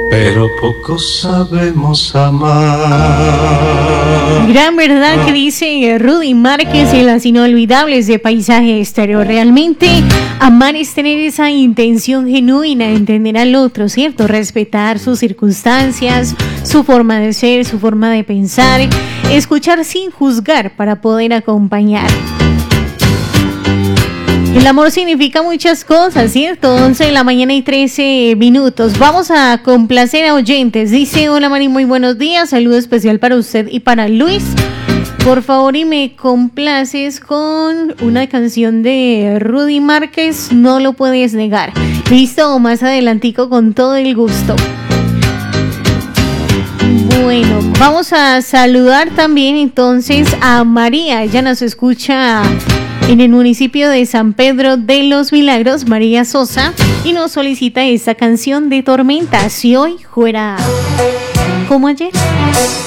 pero poco sabemos amar. Gran verdad que dice Rudy Márquez en las inolvidables de Paisaje Estéreo. Realmente amar es tener esa intención genuina, entender al otro, ¿cierto? Respetar sus circunstancias, su forma de ser, su forma de pensar, escuchar sin juzgar para poder acompañar. El amor significa muchas cosas, ¿cierto? 11 de la mañana y 13 minutos. Vamos a complacer a oyentes. Dice, hola Mari, muy buenos días. Saludo especial para usted y para Luis. Por favor, y me complaces con una canción de Rudy Márquez, No lo puedes negar. Listo, más adelantico con todo el gusto. Bueno, vamos a saludar también entonces a María. Ella nos escucha en el municipio de San Pedro de los Milagros, María Sosa, y nos solicita esta canción de Tormenta, Si hoy fuera como ayer.